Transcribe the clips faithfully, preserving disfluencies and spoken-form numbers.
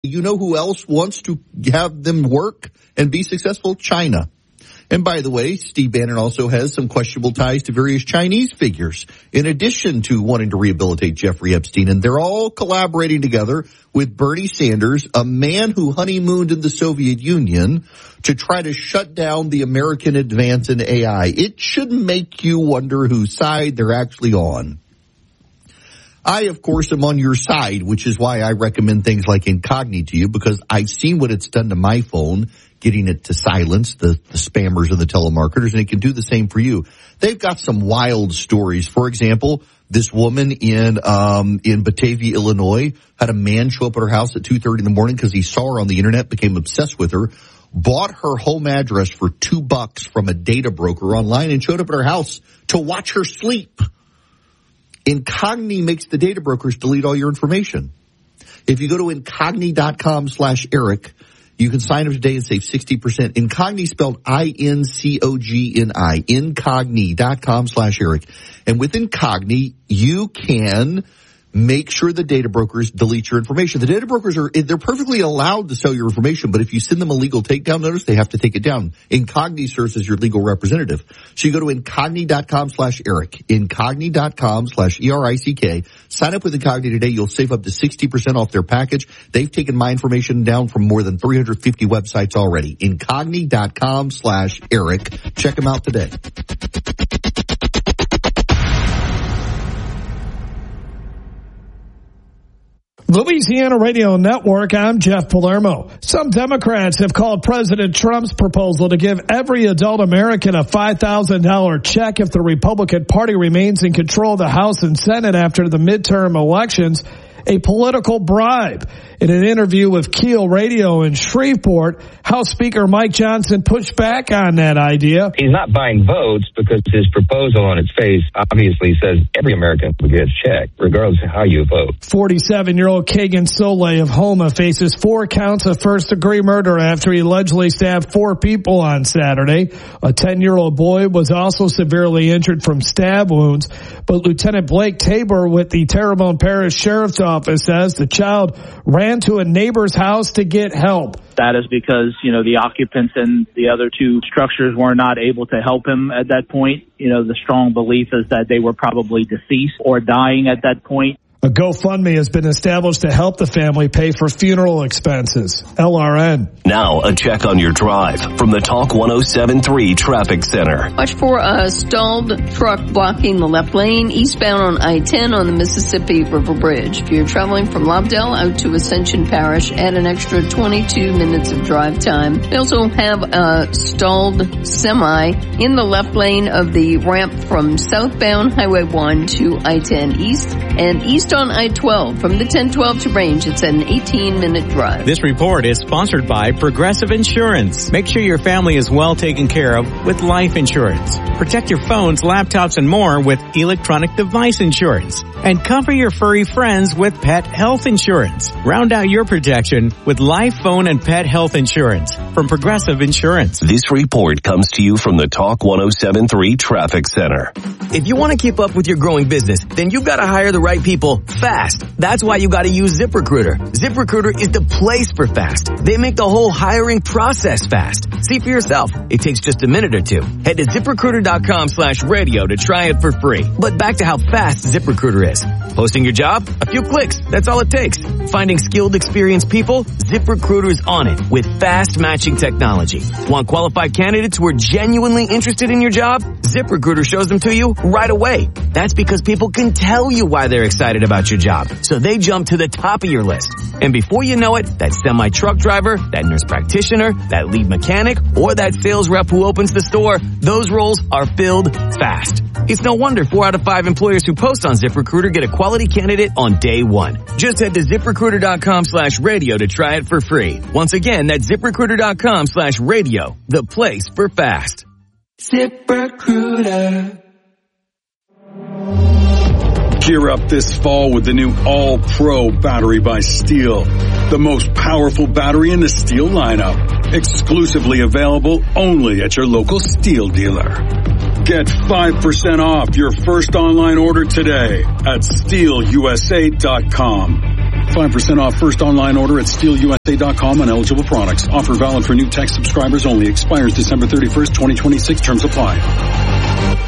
You know who else wants to have them work and be successful? China. And by the way, Steve Bannon also has some questionable ties to various Chinese figures, in addition to wanting to rehabilitate Jeffrey Epstein. And they're all collaborating together with Bernie Sanders, a man who honeymooned in the Soviet Union, to try to shut down the American advance in A I. It should make you wonder whose side they're actually on. I, of course, am on your side, which is why I recommend things like Incogni to you, because I've seen what it's done to my phone, getting it to silence the, the spammers and the telemarketers, and it can do the same for you. They've got some wild stories. For example, this woman in um in Batavia, Illinois, had a man show up at her house at two thirty in the morning because he saw her on the internet, became obsessed with her, bought her home address for two bucks from a data broker online, and showed up at her house to watch her sleep. Incogni makes the data brokers delete all your information. If you go to incogni.com slash Eric, you can sign up today and save sixty percent. Incogni spelled I N C O G N I, incogni.com slash Eric. And with Incogni, you can make sure the data brokers delete your information. The data brokers are, they're perfectly allowed to sell your information, but if you send them a legal takedown notice, they have to take it down. Incogni serves as your legal representative. So you go to incogni.com slash Eric, incogni.com slash E R I C K. Sign up with Incogni today. You'll save up to sixty percent off their package. They've taken my information down from more than three hundred fifty websites already. Incogni.com slash Eric. Check them out today. Louisiana Radio Network, I'm Jeff Palermo. Some Democrats have called President Trump's proposal to give every adult American a five thousand dollars check if the Republican Party remains in control of the House and Senate after the midterm elections a political bribe. In an interview with Keel Radio in Shreveport, House Speaker Mike Johnson pushed back on that idea. He's not buying votes because his proposal on its face obviously says every American will get a check, regardless of how you vote. forty-seven-year-old Kagan Soleil of Houma faces four counts of first-degree murder after he allegedly stabbed four people on Saturday. A ten-year-old boy was also severely injured from stab wounds, but Lieutenant Blake Tabor with the Terrebonne Parish Sheriff's Office says the child ran to a neighbor's house to get help. That is because, you know, the occupants in the other two structures were not able to help him at that point. You know, the strong belief is that they were probably deceased or dying at that point. A GoFundMe has been established to help the family pay for funeral expenses. L R N. Now, a check on your drive from the Talk one oh seven point three Traffic Center. Watch for a stalled truck blocking the left lane eastbound on I ten on the Mississippi River Bridge. If you're traveling from Lobdell out to Ascension Parish, add an extra twenty-two minutes of drive time. They also have a stalled semi in the left lane of the ramp from southbound Highway one to I ten East and east on I twelve. From the ten twelve to Range, it's an eighteen minute drive. This report is sponsored by Progressive Insurance. Make sure your family is well taken care of with life insurance. Protect your phones, laptops, and more with electronic device insurance. And cover your furry friends with pet health insurance. Round out your protection with life, phone, and pet health insurance from Progressive Insurance. This report comes to you from the Talk one oh seven point three Traffic Center. If you want to keep up with your growing business, then you've got to hire the right people fast. That's why you got to use ZipRecruiter. ZipRecruiter is the place for fast. They make the whole hiring process fast. See for yourself. It takes just a minute or two. Head to ZipRecruiter.com slash radio to try it for free. But back to how fast ZipRecruiter is. Posting your job? A few clicks. That's all it takes. Finding skilled, experienced people? ZipRecruiter is on it with fast matching technology. Want qualified candidates who are genuinely interested in your job? ZipRecruiter shows them to you right away. That's because people can tell you why they're excited about your job, so they jump to the top of your list. And before you know it, that semi-truck driver, that nurse practitioner, that lead mechanic, or that sales rep who opens the store, those roles are filled fast. It's no wonder four out of five employers who post on ZipRecruiter get a quality candidate on day one. Just head to ZipRecruiter.com slash radio to try it for free. Once again, that's ZipRecruiter.com slash radio, the place for fast. ZipRecruiter. Gear up this fall with the new All-Pro battery by Steel. The most powerful battery in the Steel lineup. Exclusively available only at your local Steel dealer. Get five percent off your first online order today at steel u s a dot com. five percent off first online order at steel u s a dot com on eligible products. Offer valid for new tech subscribers only. Expires December thirty-first, twenty twenty-six. Terms apply.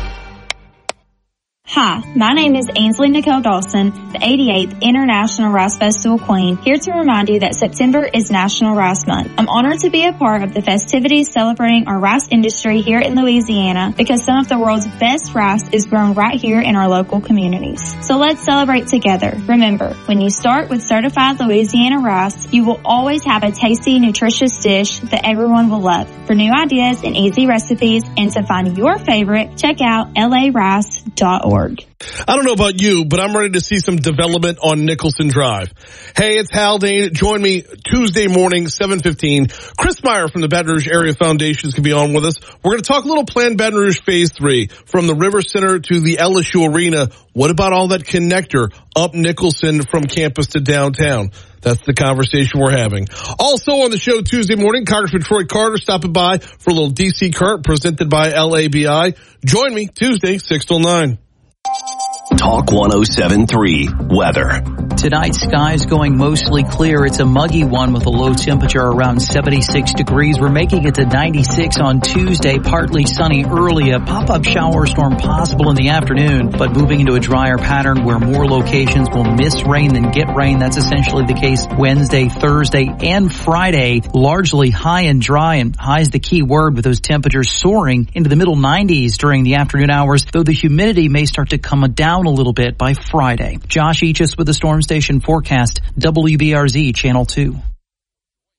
Hi, my name is Ainsley Nicole Dawson, the eighty-eighth International Rice Festival Queen, here to remind you that September is National Rice Month. I'm honored to be a part of the festivities celebrating our rice industry here in Louisiana because some of the world's best rice is grown right here in our local communities. So let's celebrate together. Remember, when you start with certified Louisiana rice, you will always have a tasty, nutritious dish that everyone will love. For new ideas and easy recipes and to find your favorite, check out L A rice dot org. I don't know about you, but I'm ready to see some development on Nicholson Drive. Hey, it's Haldane. Join me Tuesday morning, seven fifteen. Chris Meyer from the Baton Rouge Area Foundation is going to be on with us. We're going to talk a little Planned Baton Rouge Phase three, from the River Center to the L S U Arena. What about all that connector up Nicholson from campus to downtown? That's the conversation we're having. Also on the show Tuesday morning, Congressman Troy Carter stopping by for a little D C Current presented by L A B I. Join me Tuesday, six till nine. Talk one oh seven three weather. Tonight, skies going mostly clear. It's a muggy one with a low temperature around seventy-six degrees. We're making it to ninety-six on Tuesday, partly sunny early. A pop-up shower storm possible in the afternoon, but moving into a drier pattern where more locations will miss rain than get rain. That's essentially the case Wednesday, Thursday, and Friday. Largely high and dry, and high is the key word, with those temperatures soaring into the middle nineties during the afternoon hours, though the humidity may start to come down a little bit by Friday. Josh Eachus with the Storm Station forecast, W B R Z Channel two.